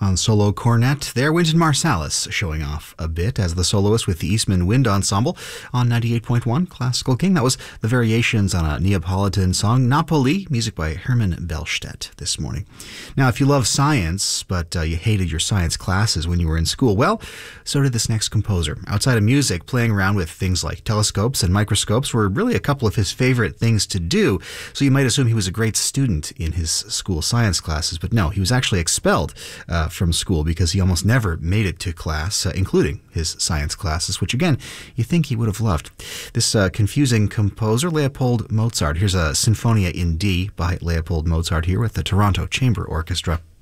On solo cornet, there, Wynton Marsalis showing off a bit as the soloist with the Eastman Wind Ensemble on 98.1 Classical King. That was the variations on a Neapolitan song, Napoli, music by Hermann Bellstedt this morning. Now, if you love science, but you hated your science classes when you were in school, well, so did this next composer. Outside of music, playing around with things like telescopes and microscopes were really a couple of his favorite things to do, so you might assume he was a great student in his school science classes, but no, he was actually expelled from school because he almost never made it to class, including his science classes, which again, you think he would have loved. This confusing composer, Leopold Mozart. Here's a Sinfonia in D by Leopold Mozart here with the Toronto Chamber Orchestra.